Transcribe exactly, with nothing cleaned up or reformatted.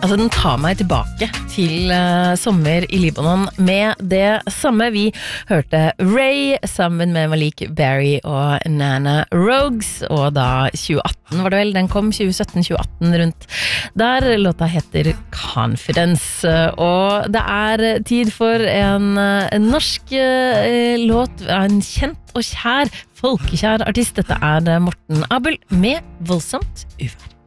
Altså, den tar meg tilbake til uh, sommer i Libanon med det samme. Vi hørte Ray sammen med Malik Berry og Nana Rogues, og da tjue atten var det vel, den kom tjue sytten tjue atten rundt der. Låta heter Confidence, og det er tid for en, en norsk uh, låt, en kjent og kjær, folkekjær artist. Dette er Morten Abel med Voldsomt Uvær.